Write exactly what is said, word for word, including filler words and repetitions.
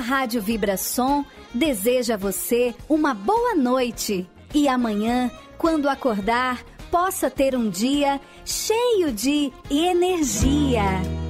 Rádio Vibração deseja a você uma boa noite e amanhã, quando acordar, possa ter um dia cheio de energia.